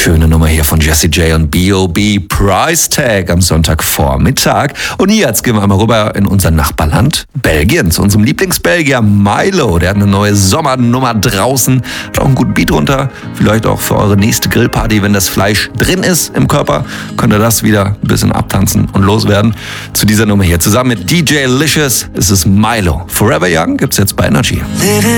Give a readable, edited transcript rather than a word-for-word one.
Schöne Nummer hier von Jessie J und B.O.B. Price Tag am Sonntagvormittag. Und jetzt gehen wir einmal rüber in unser Nachbarland Belgien, zu unserem Lieblingsbelgier Milo. Der hat eine neue Sommernummer draußen, hat auch einen guten Beat runter. Vielleicht auch für eure nächste Grillparty, wenn das Fleisch drin ist im Körper, könnt ihr das wieder ein bisschen abtanzen und loswerden. Zu dieser Nummer hier zusammen mit DJ Licious ist es Milo. Forever Young gibt's jetzt bei Energy.